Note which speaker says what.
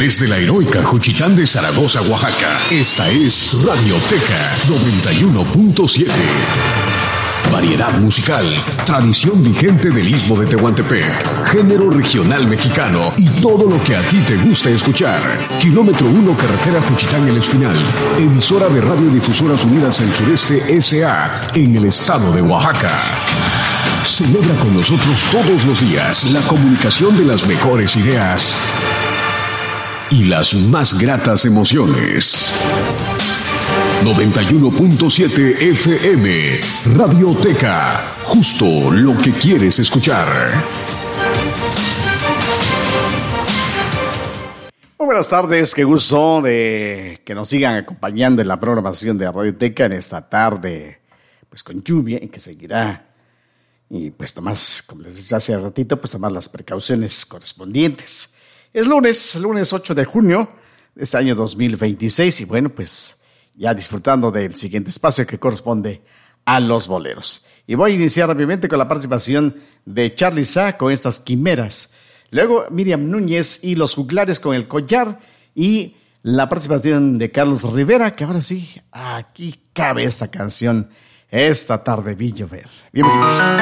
Speaker 1: Desde la heroica Juchitán de Zaragoza, Oaxaca, esta es Radioteca 91.7. Variedad musical, tradición vigente del Istmo de Tehuantepec, género regional mexicano y todo lo que a ti te gusta escuchar. Kilómetro 1, carretera Juchitán El Espinal, emisora de Radiodifusoras Unidas del Sureste S.A. en el estado de Oaxaca. Celebra con nosotros todos los días la comunicación de las mejores ideas y las más gratas emociones. 91.7 FM, Radioteca, justo lo que quieres escuchar.
Speaker 2: Muy buenas tardes, qué gusto de que nos sigan acompañando en la programación de Radioteca en esta tarde, pues con lluvia y que seguirá. Y pues tomás, como les decía hace ratito, pues tomar las precauciones correspondientes. Es lunes 8 de junio de este año 2026 y bueno, pues ya disfrutando del siguiente espacio que corresponde a los boleros. Y voy a iniciar rápidamente con la participación de Charly Sa con estas quimeras. Luego Miriam Núñez y los juglares con El Collar y la participación de Carlos Rivera, que ahora sí, aquí cabe esta canción. Esta tarde vi llover. Bienvenidos.